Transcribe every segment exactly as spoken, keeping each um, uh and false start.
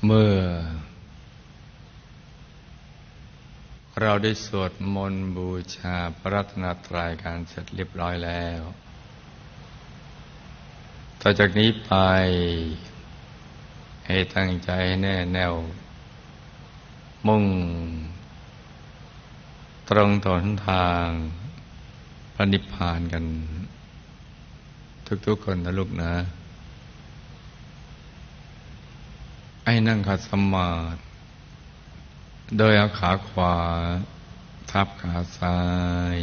เมื่อเราได้สวดมนต์บูชาพระรัตนตรัยกันเสร็จเรียบร้อยแล้วต่อจากนี้ไปให้ตั้งใจแน่แน่วมุ่งตรงต่อหนทางพระนิพพานกันทุกๆคนนะลูกนะให้นั่งขัดสมาธิโดยเอาขาขวาทับขาซ้าย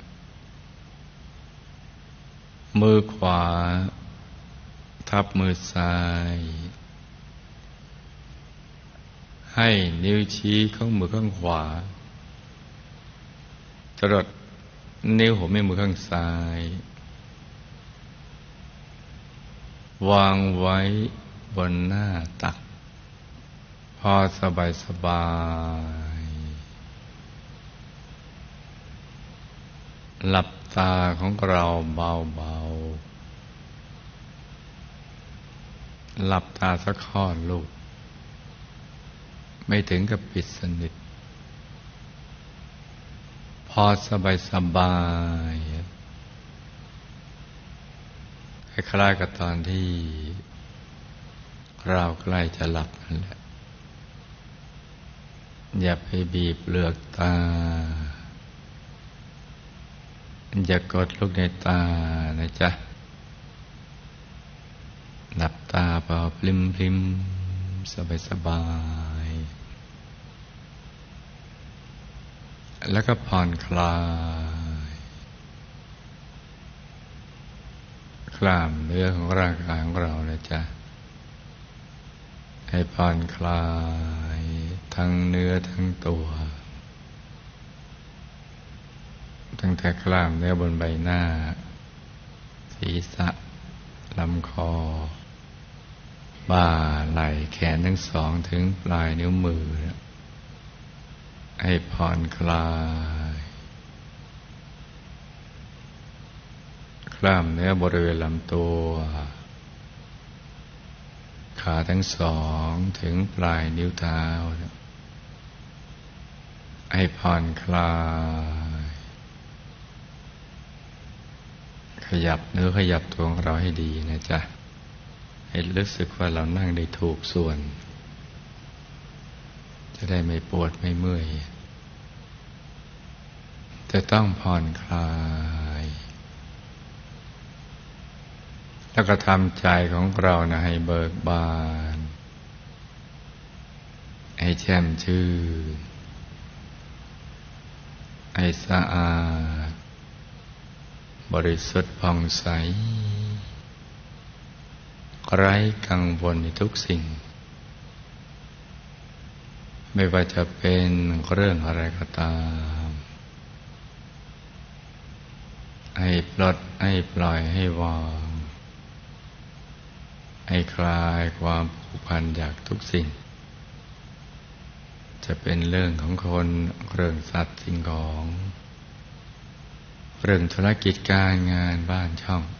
มือขวาทับมือซ้ายให้นิ้วชี้ข้างมือข้างขวาจรดนิ้วหัวแม่มือข้างซ้ายวางไว้บนหน้าตักพอสบายสบายหลับตาของเราเบาๆหลับตาสักข้อนลูกไม่ถึงกับปิดสนิทพอสบายสบายคล้ายๆกับตอนที่เราใกล้จะหลับนั่นแหละอย่าไปบีบเปลือกตาอย่ากดลูกในตานะจ๊ะหลับตาเปล่าพลิมพลิมสบายสบายแล้วก็ผ่อนคลายกล้ามเนื้อของร่างกายของเรานะจ๊ะให้ผ่อนคลายทั้งเนื้อทั้งตัวตั้งแต่กล้ามเนื้อบนใบหน้าศีรษะลำคอบ่าไหล่แขนทั้งสองถึงปลายนิ้วมือให้ผ่อนคลายกล้ามเนื้อบริเวณลำตัวขาทั้งสองถึงปลายนิ้วเท้าให้ผ่อนคลายขยับเนื้อขยับตัวของเราให้ดีนะจ๊ะให้รู้สึกว่าเรานั่งได้ถูกส่วนจะได้ไม่ปวดไม่เมื่อยจะต้องผ่อนคลายแล้วก็ทำใจของเรานะให้เบิกบานให้แช่มชื่นให้สะอาดบริสุทธิ์ผ่องใสไร้กังวลในทุกสิ่งไม่ว่าจะเป็นเรื่องอะไรก็ตามให้ปลดให้ปล่อยให้วางให้คลายความผูกพันจากทุกสิ่งจะเป็นเรื่องของคนเรื่องสัตว์สิ่งของเรื่องธุรกิจการงานบ้านช่อง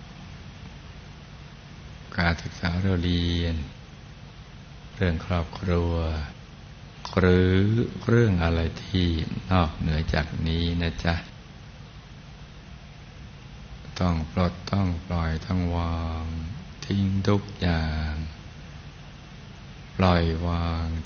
การศึกษาเราเรียนเรื่องครอบครัวหรือเรื่องอะไรที่นอกเหนือจากนี้นะจ๊ะต้องปลดต้องปล่อยต้องวางทิ้งทุกอย่างปล่อยวาง